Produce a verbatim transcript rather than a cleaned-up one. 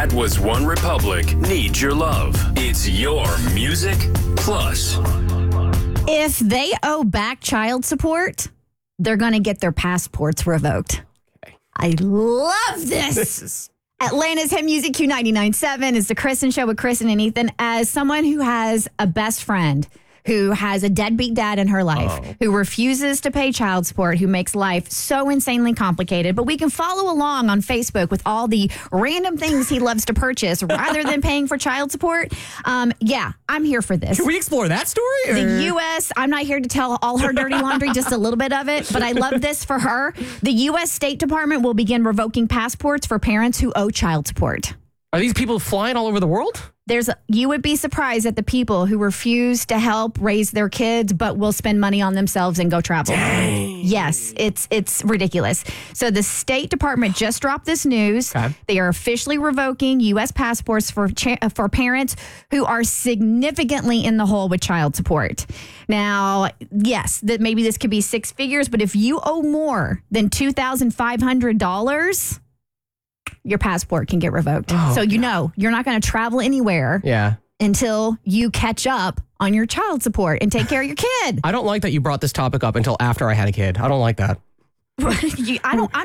That Was One Republic needs your love. It's your Music Plus. If they owe back child support, they're going to get their passports revoked. Okay. I love this. This is... Atlanta's Hit Music Q ninety-nine point seven is the Kristen Show with Kristen and Ethan. As someone who has a best friend who has a deadbeat dad in her life, oh. who refuses to pay child support, who makes life so insanely complicated, but we can follow along on Facebook with all the random things he loves to purchase rather than paying for child support. Um, yeah, I'm here for this. Can we explore that story? Or? The U S, I'm not here to tell all her dirty laundry, just a little bit of it, but I love this for her. The U S State Department will begin revoking passports for parents who owe child support. Are these people flying all over the world? There's, you would be surprised at the people who refuse to help raise their kids, but will spend money on themselves and go travel. Dang. Yes, it's it's ridiculous. So the State Department just dropped this news. Okay. They are officially revoking U S passports for cha- for parents who are significantly in the hole with child support. Now, yes, that maybe this could be six figures, but if you owe more than two thousand five hundred dollars, your passport can get revoked. Oh, so you God. know you're not going to travel anywhere Yeah. until you catch up on your child support and take care of your kid. I don't like that you brought this topic up until after I had a kid. I don't like that. You- I don't. I'm